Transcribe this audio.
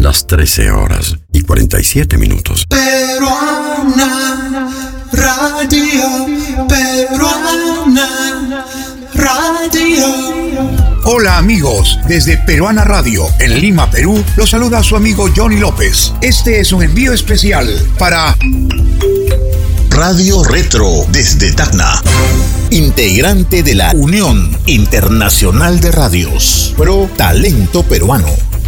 las 13:47. Peruana Radio, Peruana Radio. Hola amigos, desde Peruana Radio, en Lima, Perú, los saluda su amigo Johnny López. Este es un envío especial para Radio Retro desde Tacna, integrante de la Unión Internacional de Radios, Pro Talento Peruano.